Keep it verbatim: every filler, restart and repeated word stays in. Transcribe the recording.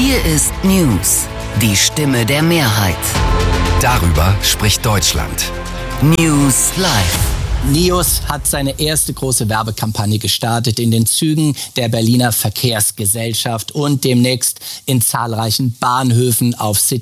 Hier ist News, die Stimme der Mehrheit. Darüber spricht Deutschland. News Live. NIOS hat seine erste große Werbekampagne gestartet in den Zügen der Berliner Verkehrsgesellschaft und demnächst in zahlreichen Bahnhöfen auf City